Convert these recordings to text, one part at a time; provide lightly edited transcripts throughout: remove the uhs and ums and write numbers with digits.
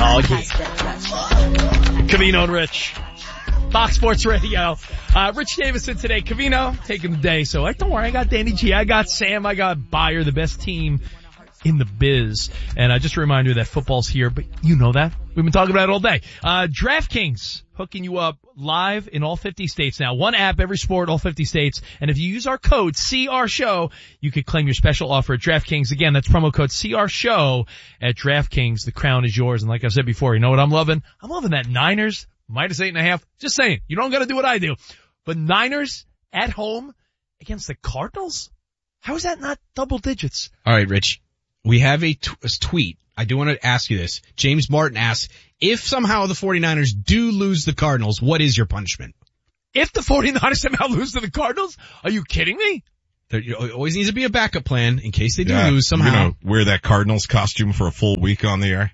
Oh, yeah. Covino and Rich. Fox Sports Radio. Rich Davison today. Covino taking the day. So don't worry. I got Danny G. I got Sam. I got Bayer, the best team in the biz. And just a reminder that football's here, but you know that. We've been talking about it all day. DraftKings hooking you up live in all 50 states now. One app, every sport, all 50 states. And if you use our code CRSHOW, you could claim your special offer at DraftKings. Again, that's promo code CRSHOW at DraftKings. The crown is yours. And like I said before, you know what I'm loving? I'm loving that Niners minus 8.5. Just saying. You don't got to do what I do. But Niners at home against the Cardinals? How is that not double digits? All right, Rich. We have a tweet. I do want to ask you this. James Martin asks, if somehow the 49ers do lose the Cardinals, what is your punishment? If the 49ers somehow lose to the Cardinals? Are you kidding me? There always needs to be a backup plan in case they do lose somehow. Wear that Cardinals costume for a full week on the air.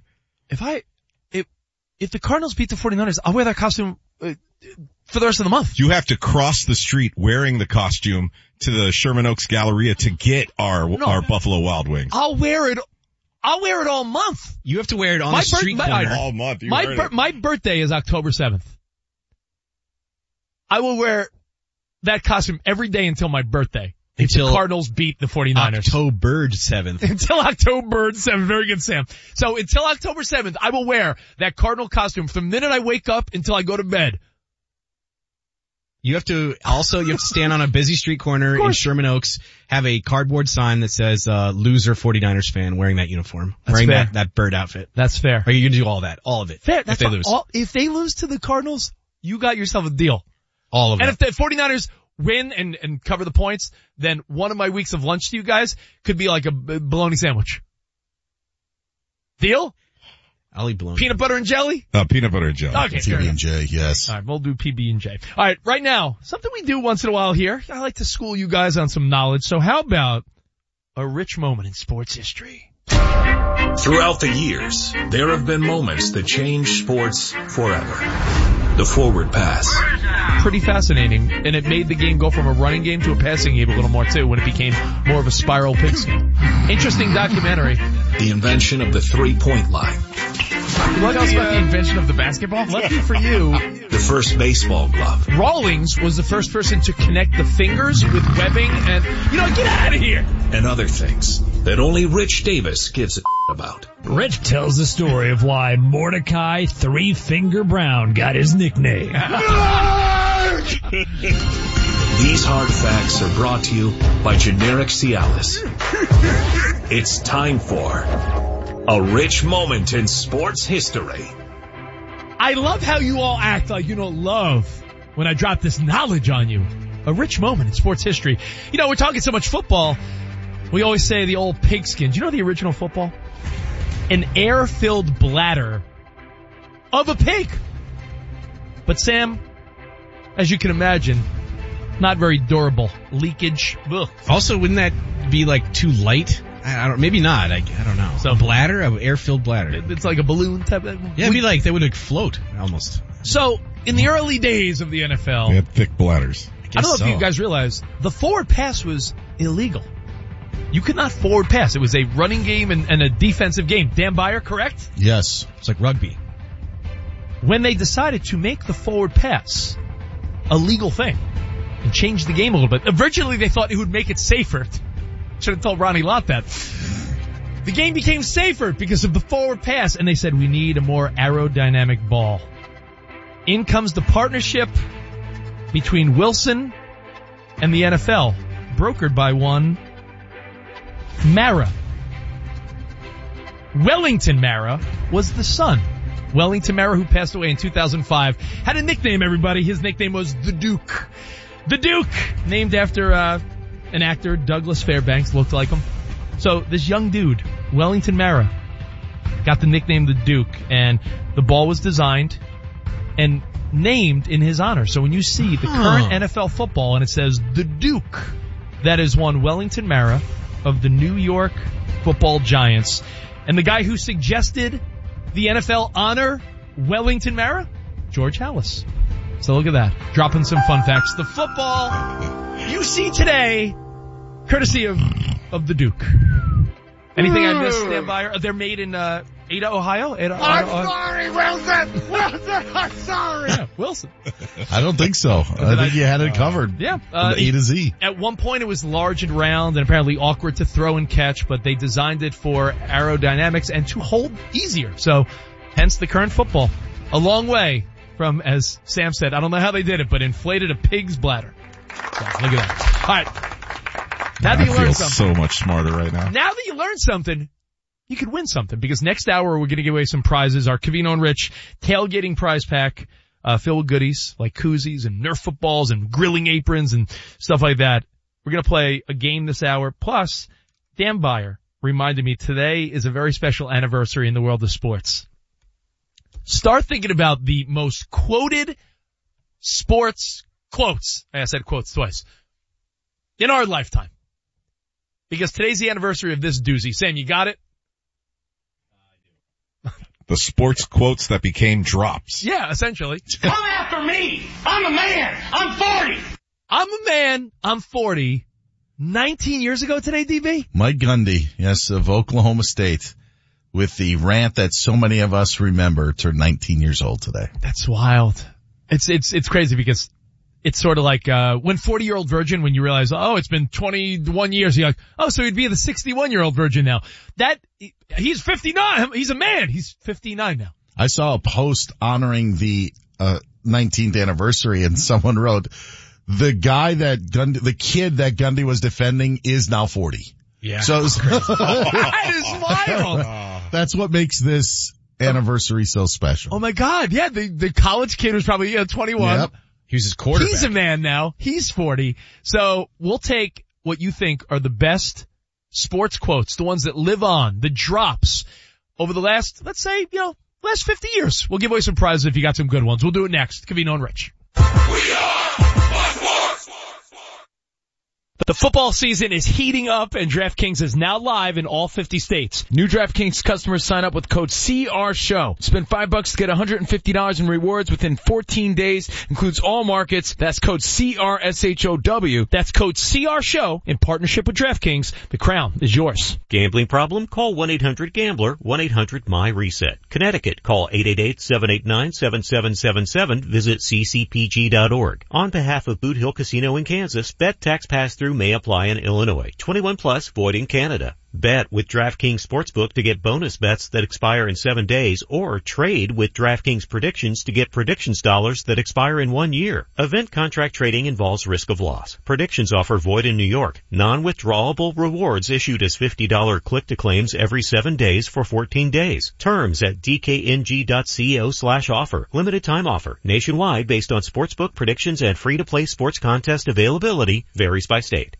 If the Cardinals beat the 49ers, I'll wear that costume for the rest of the month. You have to cross the street wearing the costume to the Sherman Oaks Galleria to get our Buffalo Wild Wings. I'll wear it all month. You have to wear it on the street corner. All month. My birthday is October 7th. I will wear that costume every day until my birthday. Until the Cardinals beat the 49ers. October 7th. Until October 7th. Very good, Sam. So until October 7th, I will wear that Cardinal costume from the minute I wake up until I go to bed. You have to stand on a busy street corner in Sherman Oaks, have a cardboard sign that says, loser 49ers fan wearing that uniform. That's wearing fair. that bird outfit. That's fair. Are you going to do all that? All of it. Fair. If they lose. If they lose to the Cardinals, you got yourself a deal. All of it. And if the 49ers win and cover the points, then one of my weeks of lunch to you guys could be like a bologna sandwich. Deal? I'll eat bologna. Peanut butter and jelly? Peanut butter and jelly. Okay. PB&J, yes. All right, we'll do PB&J. All right, right now, something we do once in a while here. I like to school you guys on some knowledge. So how about a rich moment in sports history? Throughout the years, there have been moments that change sports forever. The forward pass. Pretty fascinating, and it made the game go from a running game to a passing game a little more too when it became more of a spiral pigskin. Interesting documentary. The invention of the three-point line. What else about the invention of the basketball? Lucky for you. The first baseball glove. Rawlings was the first person to connect the fingers with webbing and, get out of here. And other things that only Rich Davis gives a about. Rich tells the story of why Mordecai Three-Finger Brown got his nickname. These hard facts are brought to you by Generic Cialis. It's time for a rich moment in sports history. I love how you all act like you don't love when I drop this knowledge on you. A rich moment in sports history. We're talking so much football. We always say the old pigskin. Do you know the original football? An air-filled bladder of a pig. But Sam, as you can imagine, not very durable. Leakage. Ugh. Also, wouldn't that be too light? Maybe not. I don't know. So a bladder, an air-filled bladder. It's like a balloon type of. Yeah, it'd be like they would float almost. So in the early days of the NFL, they had thick bladders. I don't know if you guys realize the forward pass was illegal. You could not forward pass. It was a running game and a defensive game. Dan Bayer, correct? Yes. It's like rugby. When they decided to make the forward pass a legal thing and change the game a little bit, originally they thought it would make it safer. Should have told Ronnie Lott that. The game became safer because of the forward pass, and they said we need a more aerodynamic ball. In comes the partnership between Wilson and the NFL, brokered by one Mara. Wellington Mara was the son. Wellington Mara, who passed away in 2005, had a nickname, everybody. His nickname was The Duke. The Duke, named after an actor, Douglas Fairbanks, looked like him. So this young dude, Wellington Mara, got the nickname The Duke, and the ball was designed and named in his honor. So when you see the current NFL football and it says The Duke, that is one Wellington Mara of the New York Football Giants. And the guy who suggested the NFL honor Wellington Mara? George Halas. So look at that. Dropping some fun facts. The football you see today, courtesy of the Duke. Anything I missed, Dan Bayer? They're made in Ada, Ohio? Sorry, Wilson! I'm sorry! Yeah, Wilson. I don't think so. I think you had it covered. Yeah. From A to Z. At one point it was large and round and apparently awkward to throw and catch, but they designed it for aerodynamics and to hold easier. So, hence the current football. A long way from, as Sam said, I don't know how they did it, but inflated a pig's bladder. So, look at that. All right. Now that you learned something. So much smarter right now. Now that you learned something, you could win something, because next hour we're going to give away some prizes. Our Covino and Rich tailgating prize pack, filled with goodies like koozies and Nerf footballs and grilling aprons and stuff like that. We're going to play a game this hour. Plus, Dan Beyer reminded me today is a very special anniversary in the world of sports. Start thinking about the most quoted sports quotes. I said quotes twice. In our lifetime. Because today's the anniversary of this doozy. Sam, you got it? The sports quotes that became drops. Yeah, essentially. Come after me! I'm a man! I'm 40! I'm a man. I'm 40. 19 years ago today, DB? Mike Gundy, yes, of Oklahoma State, with the rant that so many of us remember, turned 19 years old today. That's wild. It's crazy because it's sort of like, when 40-year-old virgin, when you realize, oh, it's been 21 years, you're like, oh, so he'd be the 61-year-old virgin now. He's 59. He's a man. He's 59 now. I saw a post honoring the 19th anniversary, and someone wrote, the kid that Gundy was defending is now 40. Yeah. So that is wild. That's what makes this anniversary so special. Oh my God. Yeah. The college kid was probably 21. Yep. He was his quarterback. He's a man now. He's 40. So we'll take what you think are the best sports quotes, the ones that live on, the drops over the last, let's say, last 50 years. We'll give away some prizes if you got some good ones. We'll do it next. Covino and Rich. The football season is heating up, and DraftKings is now live in all 50 states. New DraftKings customers sign up with code CRSHOW. Spend $5 to get $150 in rewards within 14 days. Includes all markets. That's code CRSHOW. That's code CRSHOW in partnership with DraftKings. The crown is yours. Gambling problem? Call 1-800-GAMBLER, 1-800-MY-RESET. Connecticut, call 888-789-7777. Visit ccpg.org. On behalf of Boot Hill Casino in Kansas, bet tax pass-through may apply in Illinois. 21 plus, void in Canada. Bet with DraftKings Sportsbook to get bonus bets that expire in 7 days, or trade with DraftKings Predictions to get predictions dollars that expire in 1 year. Event contract trading involves risk of loss. Predictions offer void in New York. Non-withdrawable rewards issued as $50 click-to-claims every 7 days for 14 days. Terms at dkng.co/offer. Limited time offer. Nationwide based on sportsbook predictions and free-to-play sports contest availability. Varies by state.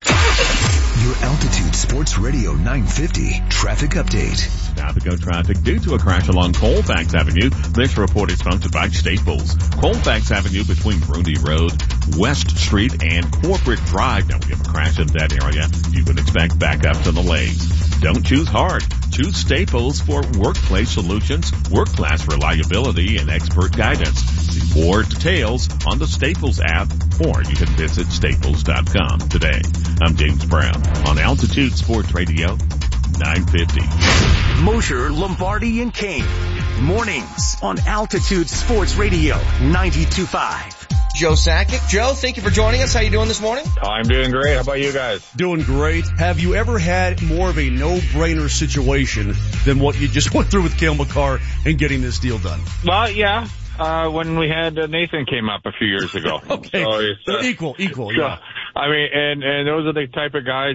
Your Altitude Sports Radio 950 traffic update. Traffic traffic due to a crash along Colfax Avenue. This report is sponsored by Staples. Colfax Avenue between Grundy Road, West Street, and Corporate Drive. Now we have a crash in that area. You can expect backups in the lanes. Don't choose hard. Choose Staples for workplace solutions, work-class reliability, and expert guidance. See more details on the Staples app, or you can visit staples.com today. I'm James Brown on Altitude Sports Radio 950. Mosher, Lombardi, and Kane. Mornings on Altitude Sports Radio 92.5. Joe Sakic. Joe, thank you for joining us. How you doing this morning? I'm doing great. How about you guys? Doing great. Have you ever had more of a no-brainer situation than what you just went through with Cale Makar and getting this deal done? Well, yeah. When we had Nathan came up a few years ago. Okay. So it's, equal, yeah. I mean, and those are the type of guys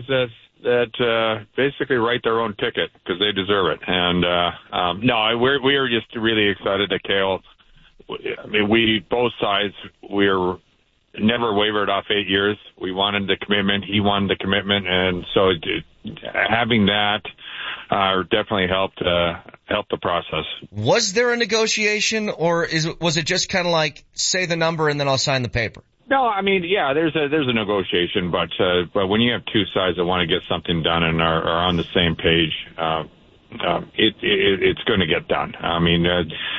that basically write their own ticket because they deserve it. And no, we are just really excited that Cale. I mean, both sides, we're never wavered off 8 years. We wanted the commitment. He wanted the commitment. And so having that definitely helped the process. Was there a negotiation, or was it just kind of like, say the number and then I'll sign the paper? No, I mean, yeah, there's a negotiation, but when you have two sides that want to get something done and are on the same page, it's going to get done. I mean,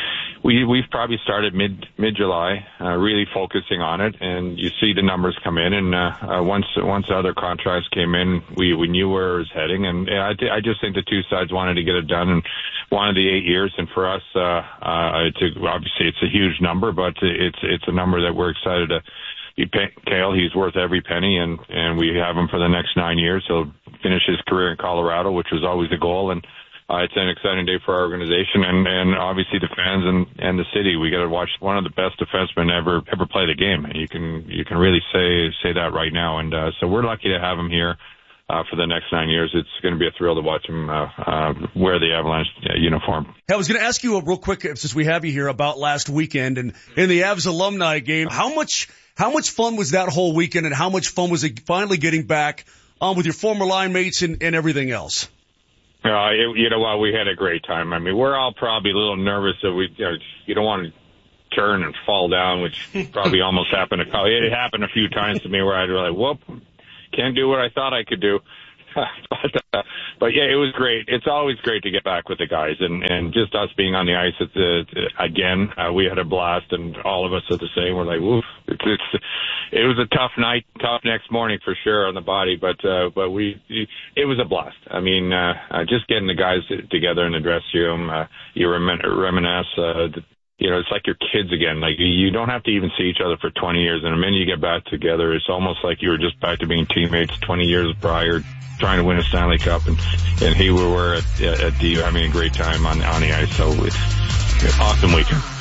we've probably started mid-July, really focusing on it, and you see the numbers come in, and once other contracts came in, we knew where it was heading, and I just think the two sides wanted to get it done and wanted the 8 years, and for us, obviously it's a huge number, but it's a number that we're excited to be paying Cale. He's worth every penny, and we have him for the next 9 years. He'll finish his career in Colorado, which was always the goal, and it's an exciting day for our organization and obviously the fans and the city. We got to watch one of the best defensemen ever play the game. You can really say that right now. And so we're lucky to have him here for the next 9 years. It's going to be a thrill to watch him wear the Avalanche uniform. I was going to ask you real quick, since we have you here, about last weekend and in the Avs alumni game. How much fun was that whole weekend, and how much fun was it finally getting back with your former line mates and everything else? You know what? We had a great time. I mean, we're all probably a little nervous that you don't want to turn and fall down, which probably almost happened. It happened a few times to me where I'd be like, whoop, can't do what I thought I could do. But yeah, it was great. It's always great to get back with the guys, and just us being on the ice again. We had a blast, and all of us are the same. We're like, woof. It was a tough night, tough next morning for sure on the body, but it was a blast. I mean, just getting the guys together in the dressing room, you reminisce. It's like your kids again. Like, you don't have to even see each other for 20 years, and the minute you get back together, it's almost like you were just back to being teammates 20 years prior, trying to win a Stanley Cup, and here we were at D having a great time on the ice. So it's an awesome weekend.